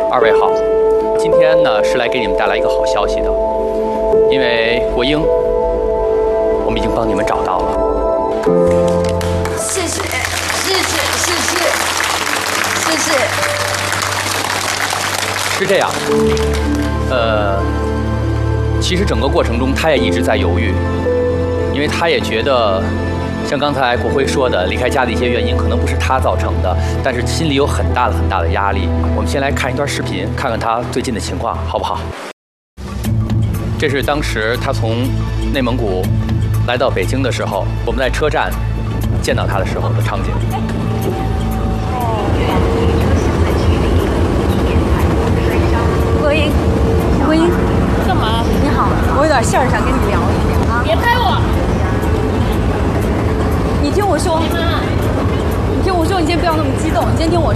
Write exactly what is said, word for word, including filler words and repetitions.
二位好，今天呢是来给你们带来一个好消息的，因为国英，我们已经帮你们找到了。 谢谢，谢谢，谢谢，谢谢。 是这样，呃，其实整个过程中他也一直在犹豫，因为他也觉得。 像刚才国辉说的，离开家的一些原因可能不是他造成的，但是心里有很大的很大的压力。我们先来看一段视频，看看他最近的情况，好不好？这是当时他从内蒙古来到北京的时候，我们在车站见到他的时候的场景。